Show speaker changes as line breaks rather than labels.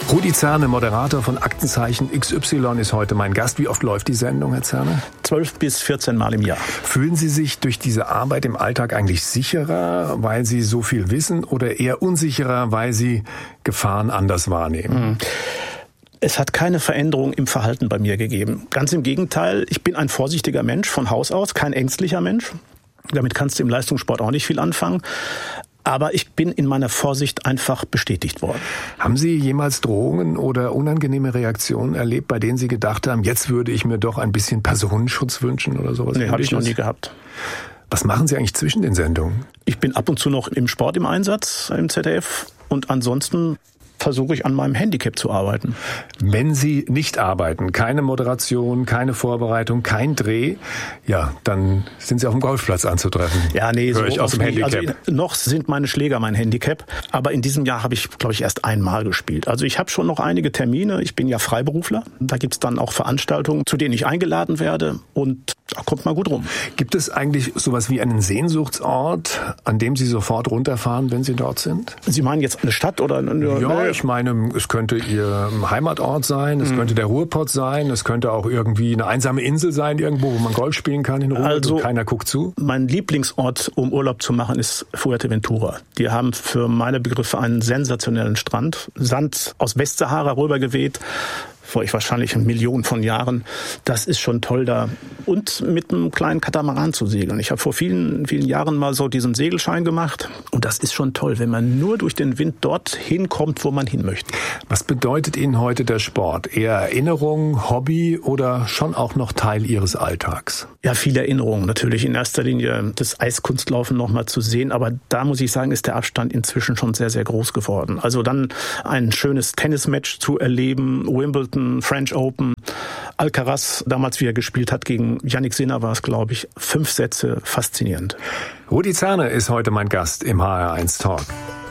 Rudi Zerne, Moderator von Aktenzeichen XY, ist heute mein Gast. Wie oft läuft die Sendung, Herr Zerne?
12 bis 14 Mal im Jahr.
Fühlen Sie sich durch diese Arbeit im Alltag eigentlich sicherer, weil Sie so viel wissen, oder eher unsicherer, weil Sie Gefahren anders wahrnehmen?
Es hat keine Veränderung im Verhalten bei mir gegeben. Ganz im Gegenteil, ich bin ein vorsichtiger Mensch von Haus aus, kein ängstlicher Mensch. Damit kannst du im Leistungssport auch nicht viel anfangen. Aber ich bin in meiner Vorsicht einfach bestätigt worden.
Haben Sie jemals Drohungen oder unangenehme Reaktionen erlebt, bei denen Sie gedacht haben, jetzt würde ich mir doch ein bisschen Personenschutz wünschen oder sowas?
Nee, habe ich noch nie gehabt.
Was machen Sie eigentlich zwischen den Sendungen?
Ich bin ab und zu noch im Sport im Einsatz im ZDF und ansonsten versuche ich an meinem Handicap zu arbeiten.
Wenn Sie nicht arbeiten, keine Moderation, keine Vorbereitung, kein Dreh, ja, dann sind Sie auf dem Golfplatz anzutreffen.
Ja, nee, so
ich aus dem Handicap.
Also noch sind meine Schläger mein Handicap, aber in diesem Jahr habe ich, glaube ich, erst einmal gespielt. Also ich habe schon noch einige Termine. Ich bin ja Freiberufler. Da gibt's dann auch Veranstaltungen, zu denen ich eingeladen werde, und da kommt man gut rum.
Gibt es eigentlich sowas wie einen Sehnsuchtsort, an dem Sie sofort runterfahren, wenn Sie dort sind?
Sie meinen jetzt eine Stadt oder
Ja, ich meine, es könnte Ihr Heimatort sein, es könnte der Ruhrpott sein, es könnte auch irgendwie eine einsame Insel sein, irgendwo, wo man Golf spielen kann in Ruhe, also, und keiner guckt zu.
Mein Lieblingsort, um Urlaub zu machen, ist Fuerteventura. Die haben für meine Begriffe einen sensationellen Strand, Sand aus Westsahara rübergeweht, vor wahrscheinlich Millionen von Jahren. Das ist schon toll da. Und mit einem kleinen Katamaran zu segeln. Ich habe vor vielen, vielen Jahren mal so diesen Segelschein gemacht. Und das ist schon toll, wenn man nur durch den Wind dorthin kommt, wo man hin möchte.
Was bedeutet Ihnen heute der Sport? Eher Erinnerung, Hobby oder schon auch noch Teil Ihres Alltags?
Ja, viele Erinnerungen. Natürlich in erster Linie das Eiskunstlaufen noch mal zu sehen. Aber da muss ich sagen, ist der Abstand inzwischen schon sehr, sehr groß geworden. Also dann ein schönes Tennismatch zu erleben, Wimbledon, French Open, Alcaraz, damals wie er gespielt hat gegen Jannik Sinner, war es, glaube ich, 5 Sätze, faszinierend.
Rudi Zerne ist heute mein Gast im HR1 Talk.